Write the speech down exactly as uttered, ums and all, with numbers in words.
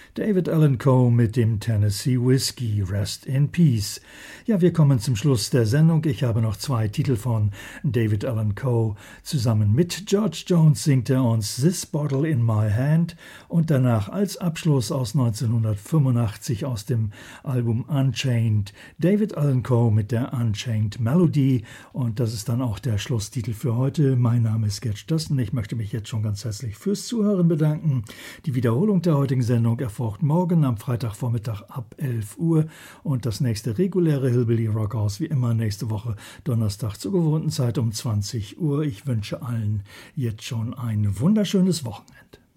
David Allan Coe mit dem Tennessee Whiskey, Rest in Peace. Ja, wir kommen zum Schluss der Sendung. Ich habe noch zwei Titel von David Allan Coe. Zusammen mit George Jones singt er uns This Bottle in My Hand und danach als Abschluss aus neunzehnhundertfünfundachtzig aus dem Album Unchained David Allan Coe mit der Unchained Melody, und das ist dann auch der Schlusstitel für heute. Mein Name ist Gerd Stössen. Ich möchte mich jetzt schon ganz herzlich fürs Zuhören bedanken. Die Wiederholung der heutigen Sendung erfolgt morgen am Freitagvormittag ab elf Uhr und das nächste reguläre Hillbilly Rockhouse wie immer nächste Woche Donnerstag zur gewohnten Zeit um zwanzig Uhr. Ich wünsche allen jetzt schon ein wunderschönes Wochenende.